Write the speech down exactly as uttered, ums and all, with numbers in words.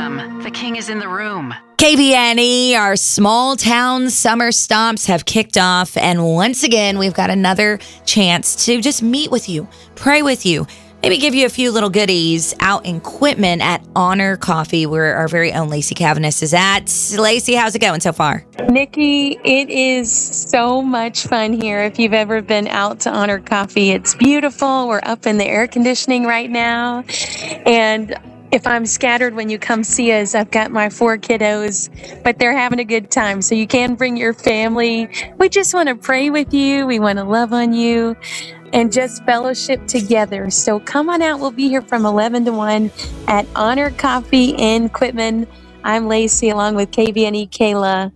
Welcome. The king is in the room. K B N E, our small town summer stomps have kicked off. And once again, we've got another chance to just meet with you, pray with you, maybe give you a few little goodies out in Quitman at Honor Coffee, where our very own Lacey Cavanis is at. Lacey, how's it going so far? Nikki, it is so much fun here. If you've ever been out to Honor Coffee, it's beautiful. We're up in the air conditioning right now. And if I'm scattered when you come see us, I've got my four kiddos, but they're having a good time. So you can bring your family. We just want to pray with you. We want to love on you and just fellowship together. So come on out. We'll be here from eleven to one at Honor Coffee in Quitman. I'm Lacey along with K B N E Kayla.